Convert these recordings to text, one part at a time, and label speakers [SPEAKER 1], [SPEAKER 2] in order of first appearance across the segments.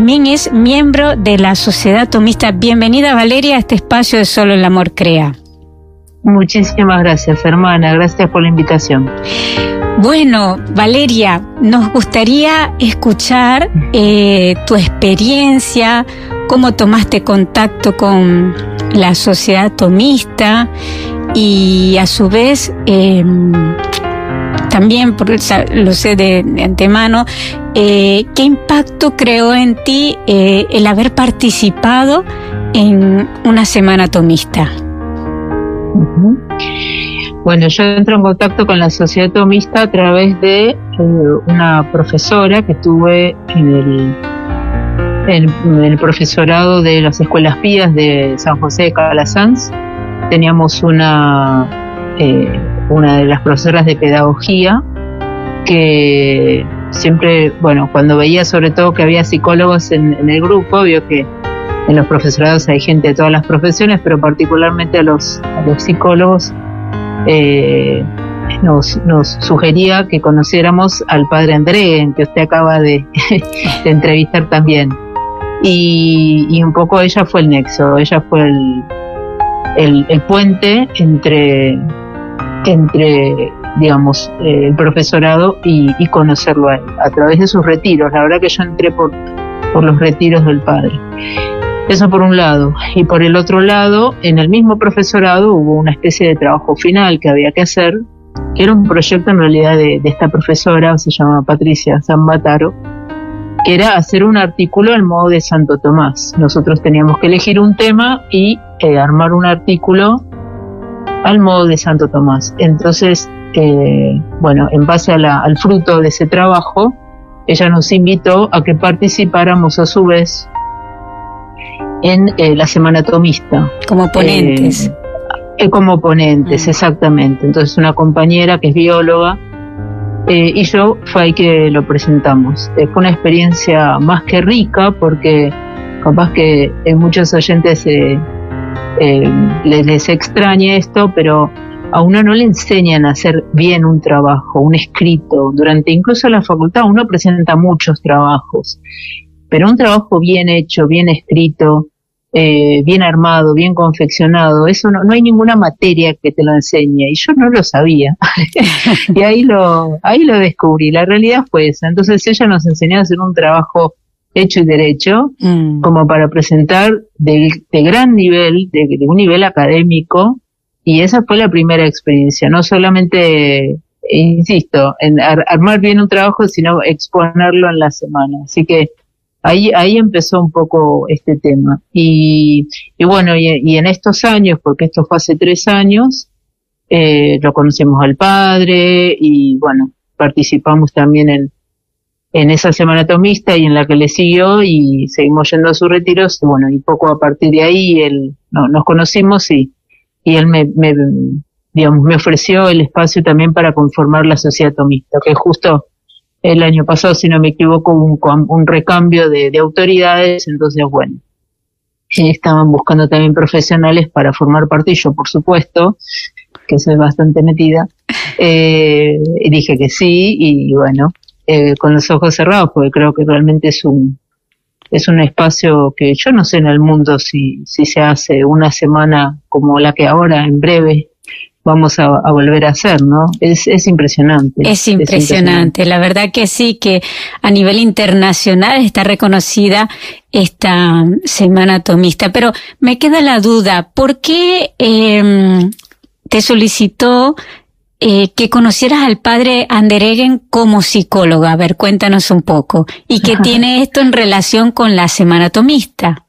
[SPEAKER 1] también es miembro de la Sociedad Tomista. Bienvenida, Valeria, a este espacio de Solo el Amor Crea.
[SPEAKER 2] Muchísimas gracias, hermana. Gracias por la invitación.
[SPEAKER 1] Bueno, Valeria, nos gustaría escuchar tu experiencia, cómo tomaste contacto con la Sociedad Tomista y a su vez también, lo sé de antemano, ¿qué impacto creó en ti el haber participado en una semana tomista?
[SPEAKER 2] Uh-huh. Bueno, yo entro en contacto con la Sociedad Tomista a través de una profesora que tuve en el profesorado de las Escuelas Pías de San José de Calasanz. Teníamos una de las profesoras de pedagogía que siempre, bueno, cuando veía sobre todo que había psicólogos en el grupo, vio que en los profesorados hay gente de todas las profesiones, pero particularmente a los psicólogos nos sugería que conociéramos al padre André, que usted acaba de entrevistar también. Y un poco ella fue el nexo, ella fue el puente entre digamos, el profesorado y conocerlo a través de sus retiros. La verdad que yo entré por los retiros del padre. Eso por un lado. Y por el otro lado, en el mismo profesorado hubo una especie de trabajo final que había que hacer, que era un proyecto en realidad de esta profesora, se llama Patricia Zambataro, que era hacer un artículo al modo de Santo Tomás. Nosotros teníamos que elegir un tema y armar un artículo al modo de Santo Tomás. Entonces, bueno, en base al fruto de ese trabajo, ella nos invitó a que participáramos a su vez en la Semana Tomista.
[SPEAKER 1] Como ponentes.
[SPEAKER 2] Como ponentes, exactamente. Entonces una compañera que es bióloga y yo fue ahí que lo presentamos. Fue una experiencia más que rica porque capaz que muchos oyentes les extraña esto, pero a uno no le enseñan a hacer bien un trabajo, un escrito. Durante incluso la facultad uno presenta muchos trabajos, pero un trabajo bien hecho, bien escrito, bien armado, bien confeccionado, eso no hay ninguna materia que te lo enseñe, y yo no lo sabía. Y ahí lo descubrí. La realidad fue esa. Entonces ella nos enseñó a hacer un trabajo hecho y derecho, como para presentar de gran nivel, de un nivel académico, y esa fue la primera experiencia. No solamente, insisto, en armar bien un trabajo, sino exponerlo en la semana. Así que ahí empezó un poco este tema. Y bueno, y en estos años, porque esto fue hace 3 años, lo conocemos al padre, y bueno, participamos también en esa semana tomista y en la que le siguió, y seguimos yendo a sus retiros. Bueno, y poco a partir de ahí nos conocimos, y él me ofreció el espacio también para conformar la Sociedad Tomista, que justo el año pasado, si no me equivoco, un recambio de autoridades. Entonces, bueno, estaban buscando también profesionales para formar parte, y yo, por supuesto, que soy bastante metida, y dije que sí, y bueno, con los ojos cerrados, porque creo que realmente es un espacio que yo no sé en el mundo si se hace una semana como la que ahora, en breve, vamos a volver a hacer, ¿no? Es impresionante.
[SPEAKER 1] Es impresionante. La verdad que sí, que a nivel internacional está reconocida esta semana tomista. Pero me queda la duda, ¿por qué te solicitó que conocieras al padre Andereggen como psicólogo? A ver, cuéntanos un poco. ¿Y qué tiene esto en relación con la semana tomista?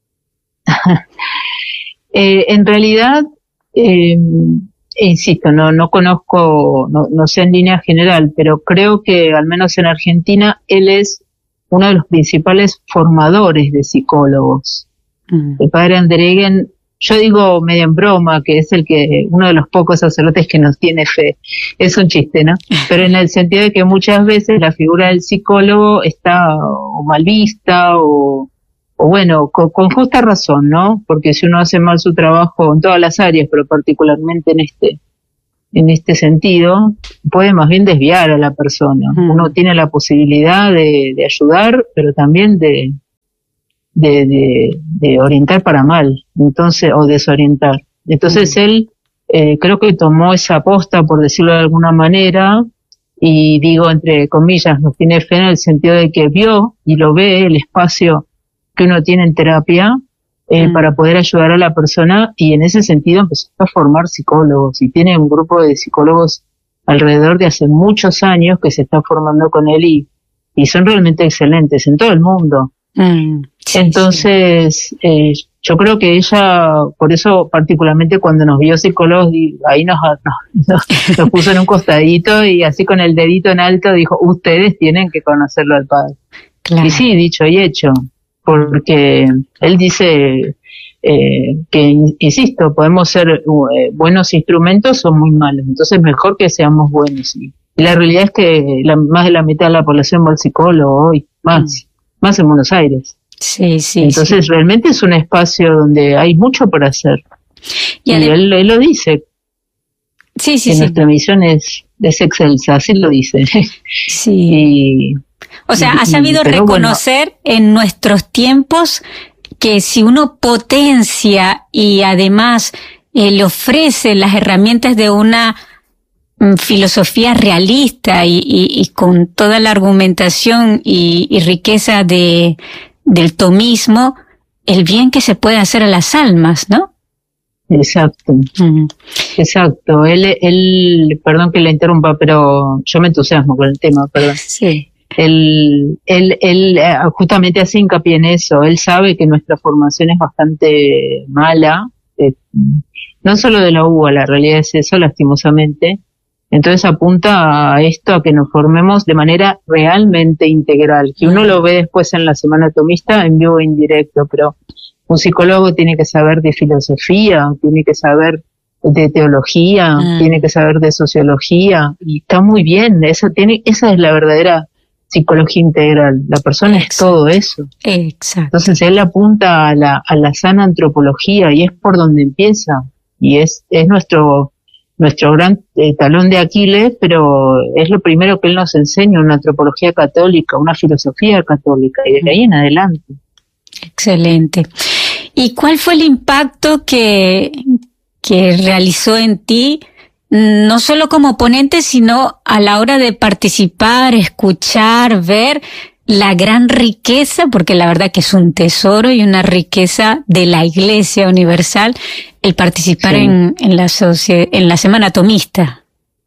[SPEAKER 2] En realidad, insisto, no conozco, no sé en línea general, pero creo que al menos en Argentina él es uno de los principales formadores de psicólogos. El padre Andereggen, yo digo medio en broma que es uno de los pocos sacerdotes que nos tiene fe. Es un chiste, ¿no? Pero en el sentido de que muchas veces la figura del psicólogo está o mal vista o bueno, con justa razón, ¿no? Porque si uno hace mal su trabajo en todas las áreas, pero particularmente en este sentido, puede más bien desviar a la persona. Uno tiene la posibilidad de ayudar, pero también de de orientar para mal, entonces, o desorientar. Entonces él creo que tomó esa posta, por decirlo de alguna manera, y digo entre comillas, no tiene fe en el sentido de que vio y lo ve el espacio que uno tiene en terapia para poder ayudar a la persona, y en ese sentido empezó a formar psicólogos, y tiene un grupo de psicólogos alrededor de hace muchos años que se está formando con él, y son realmente excelentes en todo el mundo. Sí, entonces, sí. Yo creo que ella, por eso particularmente cuando nos vio psicólogos, ahí nos puso en un costadito y así con el dedito en alto dijo, ustedes tienen que conocerlo al padre. Claro. Y sí, dicho y hecho, porque él dice que, insisto, podemos ser buenos instrumentos o muy malos, entonces mejor que seamos buenos. Y la realidad es que más de la mitad de la población va al psicólogo hoy, más en Buenos Aires.
[SPEAKER 1] Sí, sí.
[SPEAKER 2] Entonces
[SPEAKER 1] sí.
[SPEAKER 2] Realmente es un espacio donde hay mucho por hacer. Y él lo dice.
[SPEAKER 1] Sí, sí,
[SPEAKER 2] que
[SPEAKER 1] sí.
[SPEAKER 2] Nuestra misión es excelsa, así lo dice.
[SPEAKER 1] Sí. O sea, ha sabido reconocer en nuestros tiempos que si uno potencia y además le ofrece las herramientas de una filosofía realista y con toda la argumentación y riqueza del tomismo, el bien que se puede hacer a las almas, ¿no?
[SPEAKER 2] Exacto. Exacto. Él, perdón que le interrumpa, pero yo me entusiasmo con el tema, perdón.
[SPEAKER 1] Sí.
[SPEAKER 2] Él justamente hace hincapié en eso. Él sabe que nuestra formación es bastante mala, no solo de la UBA, la realidad es eso, lastimosamente. Entonces apunta a esto, a que nos formemos de manera realmente integral, que uno lo ve después en la Semana Tomista en vivo e indirecto, pero un psicólogo tiene que saber de filosofía, tiene que saber de teología, tiene que saber de sociología, y está muy bien, esa es la verdadera psicología integral, la persona es todo eso.
[SPEAKER 1] Exacto.
[SPEAKER 2] Entonces él apunta a la sana antropología, y es por donde empieza, y es nuestro gran talón de Aquiles, pero es lo primero que él nos enseña, una antropología católica, una filosofía católica, y de ahí en adelante.
[SPEAKER 1] Excelente. ¿Y cuál fue el impacto que realizó en ti, no solo como ponente, sino a la hora de participar, escuchar, ver la gran riqueza, porque la verdad que es un tesoro y una riqueza de la Iglesia Universal, el participar en la Semana Tomista?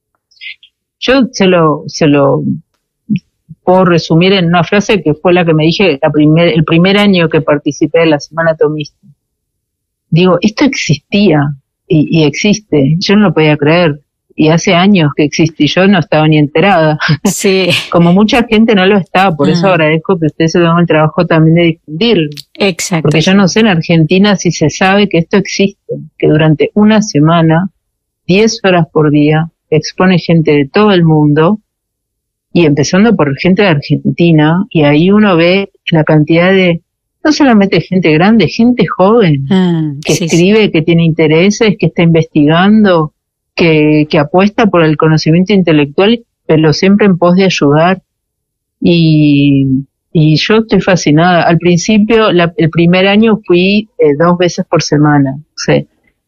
[SPEAKER 2] Yo se lo puedo resumir en una frase que fue la que me dije el primer año que participé de la Semana Tomista. Digo, esto existía y existe. Yo no lo podía creer. Y hace años que existe y yo no estaba ni enterada.
[SPEAKER 1] Sí.
[SPEAKER 2] Como mucha gente no lo estaba, por eso agradezco que ustedes se tomen el trabajo también de difundirlo.
[SPEAKER 1] Exacto.
[SPEAKER 2] Porque yo no sé en Argentina si se sabe que esto existe, que durante una semana, 10 horas por día, expone gente de todo el mundo, y empezando por gente de Argentina, y ahí uno ve la cantidad de, no solamente gente grande, gente joven, que escribe, que tiene intereses, que está investigando, que apuesta por el conocimiento intelectual, pero siempre en pos de ayudar. Y yo estoy fascinada. Al principio, el primer año fui 2 veces por semana. O sea,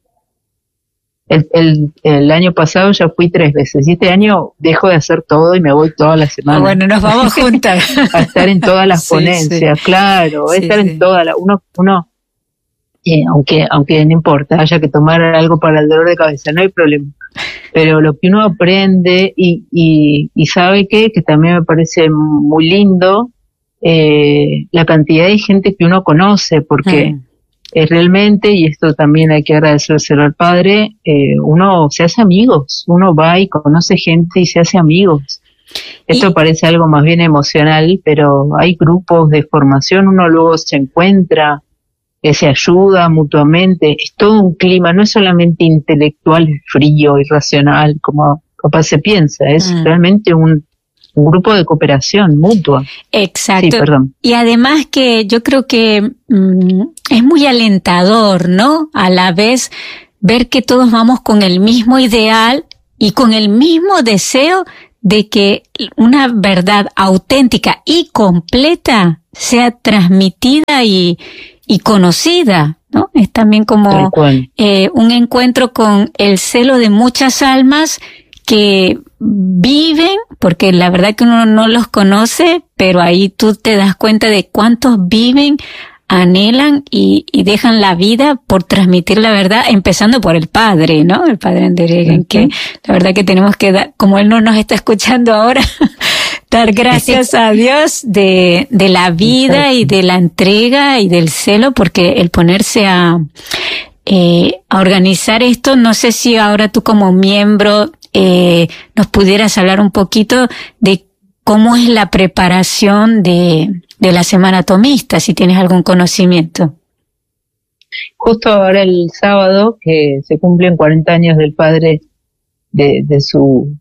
[SPEAKER 2] el año pasado ya fui 3 veces. Y este año dejo de hacer todo y me voy todas las semanas.
[SPEAKER 1] Bueno, nos vamos juntas.
[SPEAKER 2] A estar en todas las ponencias, claro. Estar en todas las... Uno aunque no importa, haya que tomar algo para el dolor de cabeza, no hay problema. Pero lo que uno aprende y sabe que también me parece muy lindo, la cantidad de gente que uno conoce, porque realmente, y esto también hay que agradecérselo al padre, uno se hace amigos, uno va y conoce gente y se hace amigos. Esto parece algo más bien emocional, pero hay grupos de formación, uno luego se encuentra, que se ayuda mutuamente, es todo un clima, no es solamente intelectual, frío, irracional, como capaz se piensa, es realmente un grupo de cooperación mutua.
[SPEAKER 1] Exacto.
[SPEAKER 2] Sí, perdón.
[SPEAKER 1] Y además que yo creo que es muy alentador, ¿no? A la vez ver que todos vamos con el mismo ideal y con el mismo deseo de que una verdad auténtica y completa sea transmitida y conocida, ¿no? Es también como un encuentro con el celo de muchas almas que viven, porque la verdad que uno no los conoce, pero ahí tú te das cuenta de cuántos viven, anhelan y dejan la vida por transmitir la verdad, empezando por el padre, ¿no? El padre Andereggen, que la verdad que tenemos que dar, como él no nos está escuchando ahora, dar gracias a Dios de la vida y de la entrega y del celo, porque el ponerse a organizar esto, no sé si ahora tú como miembro nos pudieras hablar un poquito de cómo es la preparación de la Semana Tomista, si tienes algún conocimiento.
[SPEAKER 2] Justo ahora el sábado, que se cumplen 40 años del padre de su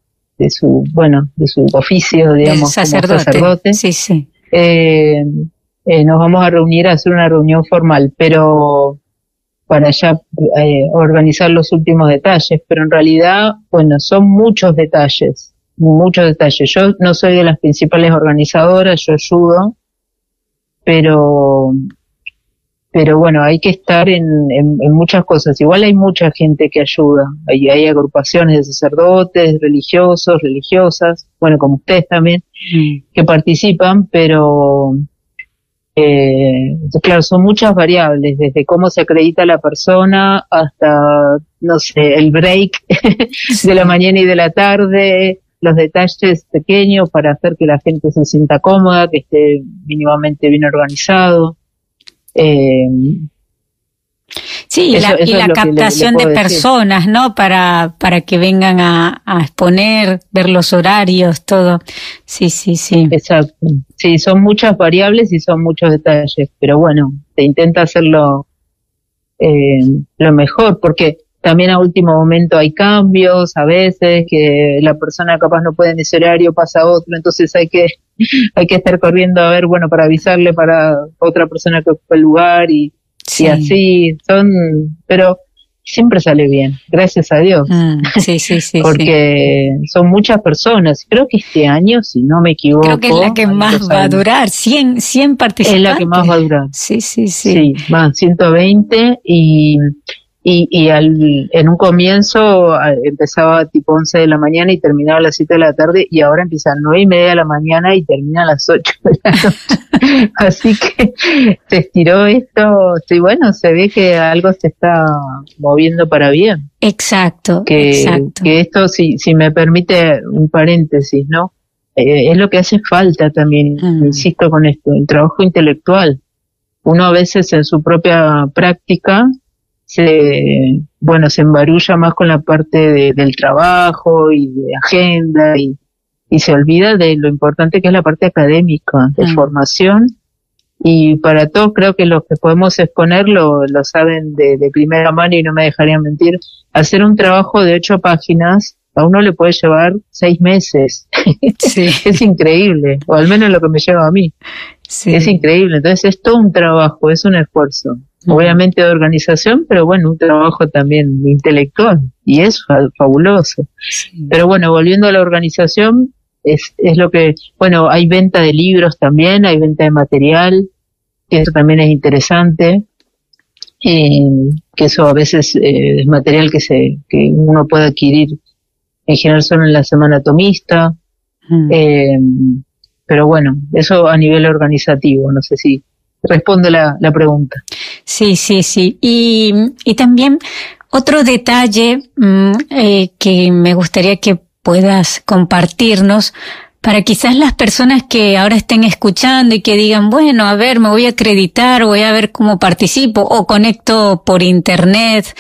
[SPEAKER 2] oficio, digamos, sacerdote.
[SPEAKER 1] Sí, sí.
[SPEAKER 2] Nos vamos a reunir a hacer una reunión formal, pero para ya organizar los últimos detalles, pero en realidad, bueno, son muchos detalles. Yo no soy de las principales organizadoras, yo ayudo, pero bueno, hay que estar en muchas cosas. Igual hay mucha gente que ayuda, hay agrupaciones de sacerdotes, religiosos, religiosas, bueno, como ustedes también, que participan, pero claro, son muchas variables, desde cómo se acredita la persona hasta, no sé, el break de la mañana y de la tarde, los detalles pequeños para hacer que la gente se sienta cómoda, que esté mínimamente bien organizado.
[SPEAKER 1] Sí, y la captación de personas, ¿no? Para que vengan a exponer, ver los horarios, todo. Sí.
[SPEAKER 2] Exacto. Sí, son muchas variables y son muchos detalles, pero bueno, se intenta hacerlo lo mejor, porque también a último momento hay cambios, a veces que la persona capaz no puede en ese horario, pasa a otro, entonces hay que estar corriendo a ver, bueno, para avisarle para otra persona que ocupa el lugar y así, pero siempre sale bien, gracias a Dios.
[SPEAKER 1] Sí.
[SPEAKER 2] Porque son muchas personas. Creo que este año, si no me equivoco,
[SPEAKER 1] creo que es la que más va a durar, 100 participantes.
[SPEAKER 2] Es la que más va a durar.
[SPEAKER 1] Sí.
[SPEAKER 2] Sí, van 120 en un comienzo empezaba tipo 11 de la mañana y terminaba a las 7 de la tarde, y ahora empieza a 9:30 de la mañana y termina a las 8 de la noche. Así que se estiró esto, sí, bueno, se ve que algo se está moviendo para bien.
[SPEAKER 1] Exacto.
[SPEAKER 2] Que esto, si me permite un paréntesis, ¿no? Es lo que hace falta también, insisto con esto, el trabajo intelectual. Uno a veces en su propia práctica se embarulla más con la parte del trabajo y de agenda y se olvida de lo importante que es la parte académica, de formación, y para todos creo que los que podemos exponer lo saben de primera mano y no me dejarían mentir. Hacer un trabajo de 8 páginas a uno le puede llevar 6 meses.
[SPEAKER 1] Sí.
[SPEAKER 2] Es increíble, o al menos lo que me lleva a mí. Sí. Es increíble, entonces es todo un trabajo, es un esfuerzo. Obviamente de organización, pero bueno, un trabajo también intelectual, y es fabuloso. Sí. Pero bueno, volviendo a la organización, es lo que, bueno, hay venta de libros también, hay venta de material, que eso también es interesante, que eso a veces es material que uno puede adquirir en general solo en la Semana Tomista, pero bueno, eso a nivel organizativo, no sé si responde la pregunta.
[SPEAKER 1] Sí. Y también otro detalle que me gustaría que puedas compartirnos para quizás las personas que ahora estén escuchando y que digan, bueno, a ver, me voy a acreditar, voy a ver cómo participo o conecto por internet,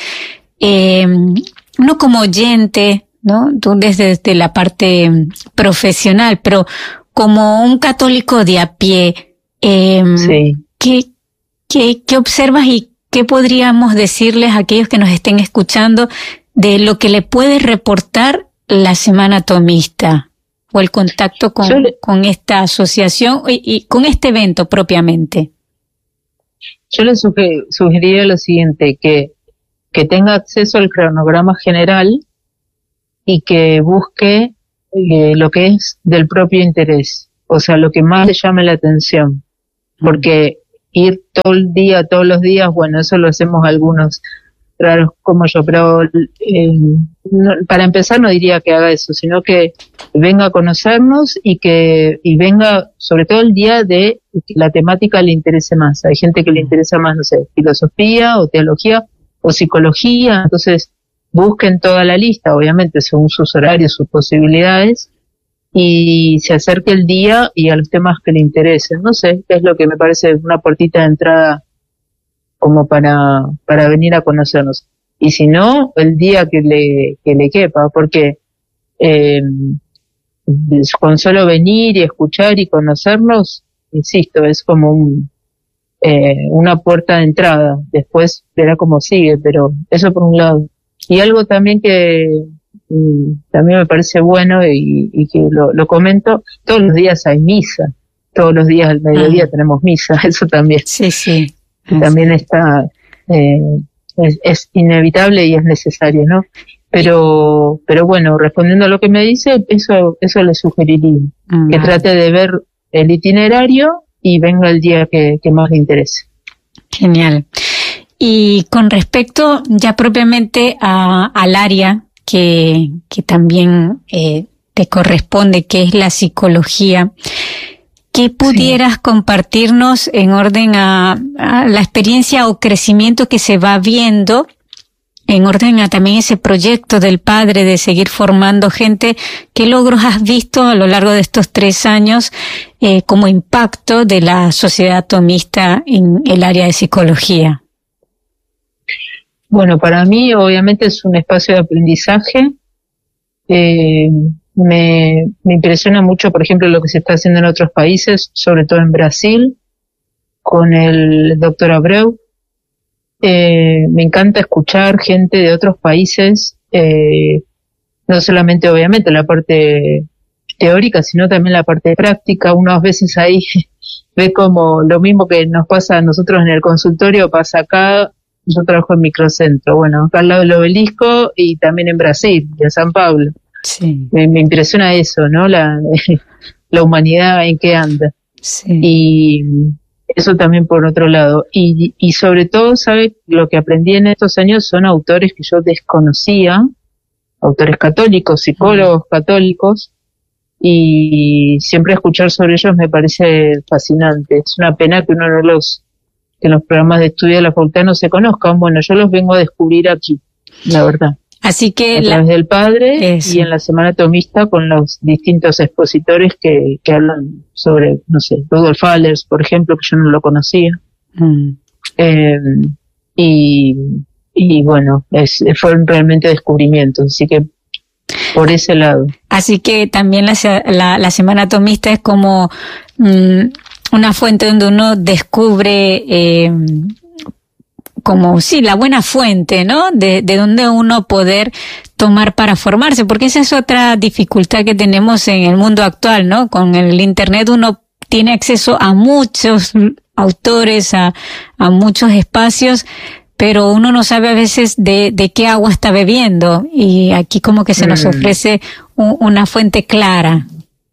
[SPEAKER 1] no como oyente, ¿no? Tú desde la parte profesional, pero como un católico de a pie,
[SPEAKER 2] sí.
[SPEAKER 1] ¿Qué observas y qué podríamos decirles a aquellos que nos estén escuchando de lo que le puede reportar la Semana Tomista o el contacto con esta asociación y con este evento propiamente?
[SPEAKER 2] Yo le sugeriría lo siguiente, que tenga acceso al cronograma general y que busque lo que es del propio interés, o sea, lo que más le llame la atención, porque ir todo el día, todos los días, bueno, eso lo hacemos algunos raros como yo, pero para empezar no diría que haga eso, sino que venga a conocernos y venga sobre todo el día de que la temática le interese más. Hay gente que le interesa más, no sé, filosofía o teología o psicología, entonces busquen toda la lista, obviamente según sus horarios, sus posibilidades, y se acerque el día y a los temas que le interesen. No sé, es lo que me parece una puertita de entrada como para venir a conocernos. Y si no, el día que le quepa, porque con solo venir y escuchar y conocernos, insisto, es como una puerta de entrada. Después verá cómo sigue, pero eso por un lado. Y algo también que también me parece bueno y que lo comento, todos los días hay misa, todos los días al mediodía tenemos misa, eso también.
[SPEAKER 1] Sí, sí.
[SPEAKER 2] También está, es inevitable y es necesario, ¿no? Pero bueno, respondiendo a lo que me dice, eso le sugeriría, que trate de ver el itinerario y venga el día que más le interese.
[SPEAKER 1] Genial. Y con respecto ya propiamente al área que también te corresponde, que es la psicología, ¿qué pudieras compartirnos en orden a la experiencia o crecimiento que se va viendo, en orden a también ese proyecto del padre de seguir formando gente? ¿Qué logros has visto a lo largo de estos 3 años como impacto de la sociedad tomista en el área de psicología?
[SPEAKER 2] Bueno, para mí obviamente es un espacio de aprendizaje. Me impresiona mucho, por ejemplo, lo que se está haciendo en otros países, sobre todo en Brasil, con el doctor Abreu. Me encanta escuchar gente de otros países, no solamente obviamente la parte teórica, sino también la parte práctica. Uno a veces ahí ve como lo mismo que nos pasa a nosotros en el consultorio, pasa acá. Yo trabajo en microcentro, bueno, acá al lado del obelisco y también en Brasil, en San Pablo.
[SPEAKER 1] Sí.
[SPEAKER 2] Me impresiona eso, ¿no? La humanidad en que anda.
[SPEAKER 1] Sí.
[SPEAKER 2] Y eso también por otro lado. Y sobre todo, ¿sabe? Lo que aprendí en estos años son autores que yo desconocía, autores católicos, psicólogos católicos, y siempre escuchar sobre ellos me parece fascinante. Es una pena que uno que en los programas de estudio de la facultad no se conozcan. Bueno, yo los vengo a descubrir aquí, la verdad.
[SPEAKER 1] Así que
[SPEAKER 2] a través del padre y en la Semana Tomista con los distintos expositores que hablan sobre, no sé, Rudolf Allers, por ejemplo, que yo no lo conocía. Y bueno, fueron realmente descubrimientos, así que por ese lado.
[SPEAKER 1] Así que también la Semana Tomista es como una fuente donde uno descubre como sí, la buena fuente, ¿no? De donde uno poder tomar para formarse, porque esa es otra dificultad que tenemos en el mundo actual, ¿no? Con el internet uno tiene acceso a muchos autores, a muchos espacios, pero uno no sabe a veces de qué agua está bebiendo, y aquí como que se nos ofrece una fuente clara.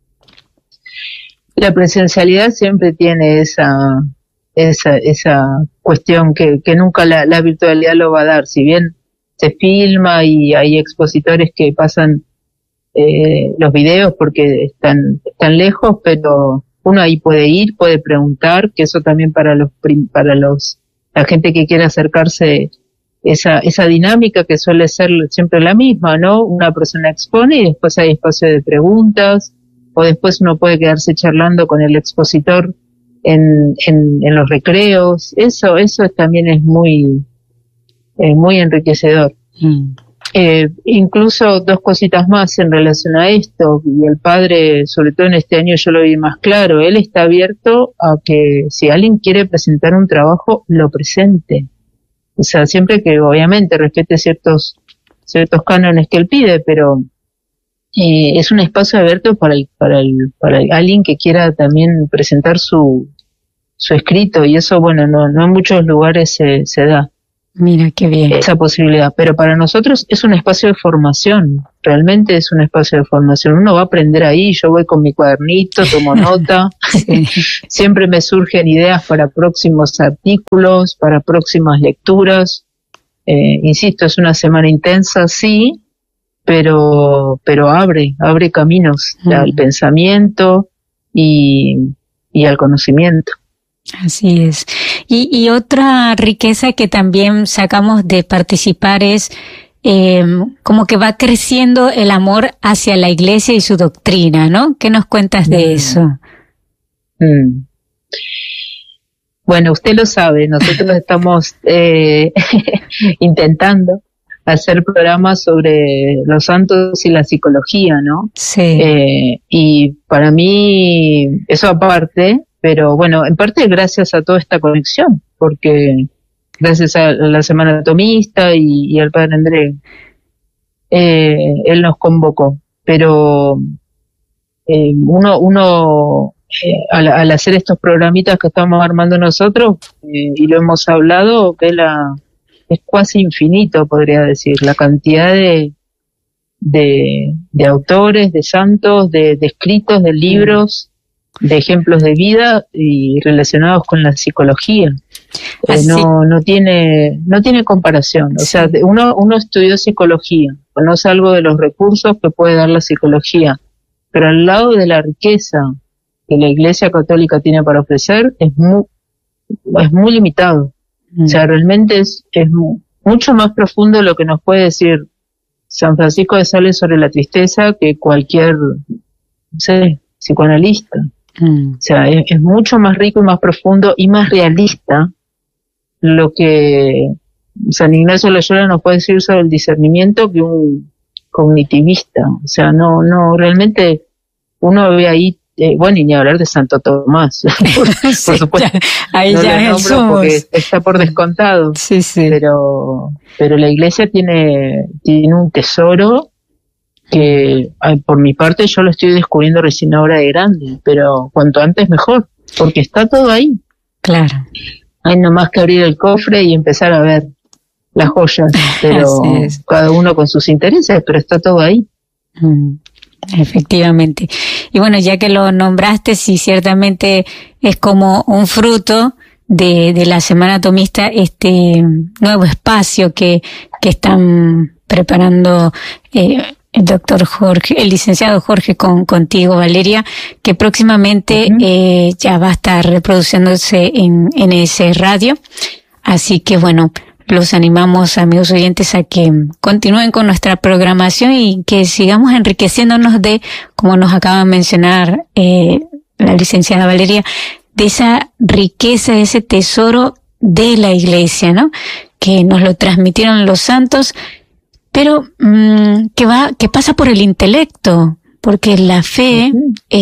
[SPEAKER 2] La presencialidad siempre tiene esa cuestión que nunca la virtualidad lo va a dar. Si bien se filma y hay expositores que pasan los videos porque están lejos, pero uno ahí puede ir, puede preguntar, que eso también para la gente que quiere acercarse, esa dinámica que suele ser siempre la misma, ¿no? Una persona expone y después hay espacio de preguntas, o después uno puede quedarse charlando con el expositor en los recreos. Eso también es muy enriquecedor. Incluso 2 cositas más en relación a esto, y el padre, sobre todo en este año yo lo vi más claro, él está abierto a que si alguien quiere presentar un trabajo, lo presente. O sea, siempre que obviamente respete ciertos cánones que él pide, pero es un espacio abierto para alguien que quiera también presentar su escrito, y eso, bueno, no en muchos lugares se da.
[SPEAKER 1] Mira qué bien.
[SPEAKER 2] Esa posibilidad, pero para nosotros es un espacio de formación, realmente es un espacio de formación. Uno va a aprender ahí, yo voy con mi cuadernito, tomo nota,
[SPEAKER 1] Sí.
[SPEAKER 2] siempre me surgen ideas para próximos artículos, para próximas lecturas. Insisto, es una semana intensa, sí, pero abre caminos al pensamiento y al conocimiento.
[SPEAKER 1] Así es. Y otra riqueza que también sacamos de participar es como que va creciendo el amor hacia la Iglesia y su doctrina, ¿no? ¿Qué nos cuentas de eso?
[SPEAKER 2] Bueno, usted lo sabe, nosotros estamos intentando hacer programas sobre los santos y la psicología, ¿no?
[SPEAKER 1] Sí.
[SPEAKER 2] Y para mí, eso aparte, pero bueno, en parte gracias a toda esta conexión, porque gracias a la Semana Tomista y al Padre André, él nos convocó, pero uno al hacer estos programitas que estamos armando nosotros, y lo hemos hablado, es casi infinito, podría decir, la cantidad de autores, de santos, de escritos, de libros, de ejemplos de vida y relacionados con la psicología. No tiene comparación. O sea, uno estudió psicología, conoce algo de los recursos que puede dar la psicología, pero al lado de la riqueza que la Iglesia Católica tiene para ofrecer es muy limitado. O sea, realmente es mucho más profundo lo que nos puede decir San Francisco de Sales sobre la tristeza que cualquier, no sé, psicoanalista. O sea, es mucho más rico y más profundo y más realista lo que San Ignacio de Loyola nos puede decir sobre el discernimiento que un cognitivista. O sea, no realmente uno ve ahí, bueno, y ni hablar de Santo Tomás, por supuesto.
[SPEAKER 1] Ahí
[SPEAKER 2] no
[SPEAKER 1] ya
[SPEAKER 2] lo nombro porque está por descontado.
[SPEAKER 1] Sí.
[SPEAKER 2] Pero la Iglesia tiene un tesoro que, por mi parte, yo lo estoy descubriendo recién ahora de grande, pero cuanto antes mejor, porque está todo ahí.
[SPEAKER 1] Claro.
[SPEAKER 2] Hay nomás que abrir el cofre y empezar a ver las joyas, pero cada uno con sus intereses, pero está todo ahí.
[SPEAKER 1] Efectivamente. Y bueno, ya que lo nombraste, sí, ciertamente es como un fruto de la Semana Tomista, este nuevo espacio que están preparando el doctor Jorge, el licenciado Jorge contigo, Valeria, que próximamente ya va a estar reproduciéndose en ese radio. Así que bueno, los animamos, amigos oyentes, a que continúen con nuestra programación y que sigamos enriqueciéndonos de, como nos acaba de mencionar la licenciada Valeria, de esa riqueza, de ese tesoro de la Iglesia, ¿no? Que nos lo transmitieron los santos, pero que pasa por el intelecto, porque la fe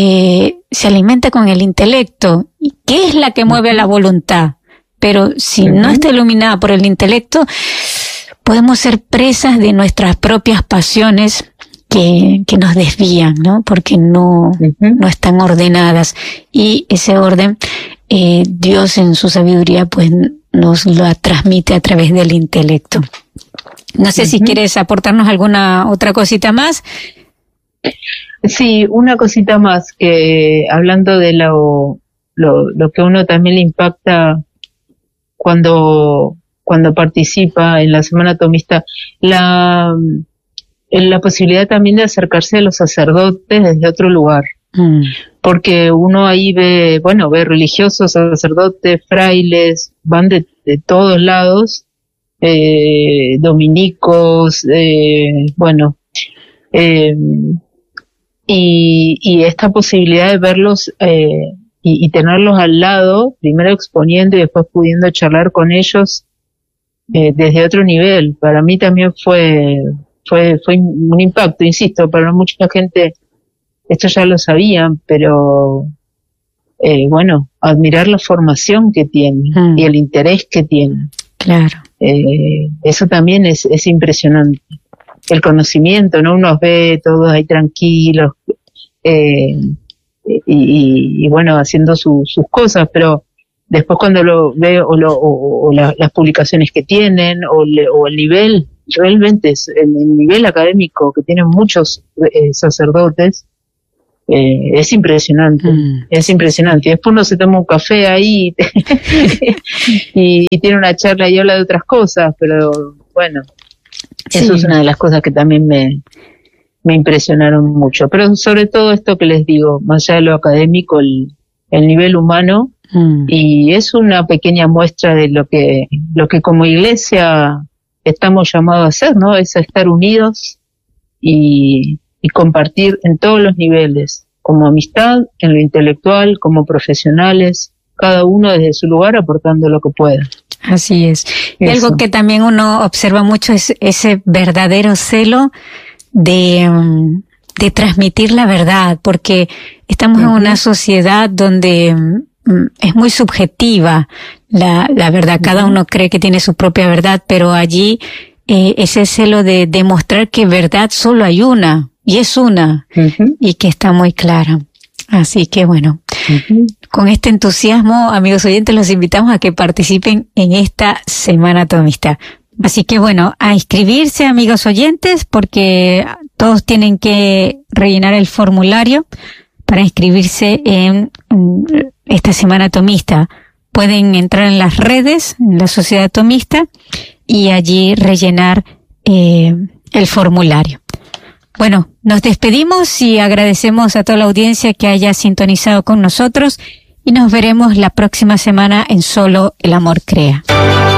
[SPEAKER 1] se alimenta con el intelecto. ¿Y qué es la que mueve la voluntad? Pero si no está iluminada por el intelecto, podemos ser presas de nuestras propias pasiones que nos desvían, ¿no? Porque no están ordenadas. Y ese orden, Dios en su sabiduría, pues nos lo transmite a través del intelecto. No sé si quieres aportarnos alguna otra cosita más.
[SPEAKER 2] Sí, una cosita más, que hablando de lo que uno también le impacta cuando participa en la Semana Tomista, la posibilidad también de acercarse a los sacerdotes desde otro lugar, porque uno ahí ve religiosos, sacerdotes, frailes, van de todos lados, dominicos, y esta posibilidad de verlos y tenerlos al lado, primero exponiendo y después pudiendo charlar con ellos desde otro nivel, para mí también fue un impacto. Insisto, para mucha gente esto ya lo sabían, pero admirar la formación que tienen y el interés que tienen.
[SPEAKER 1] Claro.
[SPEAKER 2] Eso también es impresionante. El conocimiento, ¿no? Uno ve todos ahí tranquilos, y haciendo sus cosas, pero después cuando lo veo las publicaciones que tienen o el nivel, realmente el nivel académico que tienen muchos sacerdotes, es impresionante, es impresionante. Y después uno se toma un café ahí y tiene una charla y habla de otras cosas, pero bueno, sí. Eso es una de las cosas que también me impresionaron mucho. Pero sobre todo esto que les digo, más allá de lo académico, el nivel humano, y es una pequeña muestra de lo que como iglesia estamos llamados a hacer, ¿no? Es a estar unidos y compartir en todos los niveles, como amistad, en lo intelectual, como profesionales, cada uno desde su lugar aportando lo que pueda.
[SPEAKER 1] Así es. Y algo que también uno observa mucho es ese verdadero celo de transmitir la verdad, porque estamos en una sociedad donde es muy subjetiva la verdad. Cada uno cree que tiene su propia verdad, pero allí ese celo de demostrar que verdad solo hay una, y es una, y que está muy clara. Así que bueno, con este entusiasmo, amigos oyentes, los invitamos a que participen en esta Semana Tomista. Así que bueno, a inscribirse, amigos oyentes, porque todos tienen que rellenar el formulario para inscribirse en esta Semana Tomista. Pueden entrar en las redes, en la Sociedad Tomista, y allí rellenar el formulario. Bueno, nos despedimos y agradecemos a toda la audiencia que haya sintonizado con nosotros, y nos veremos la próxima semana en Solo el Amor Crea.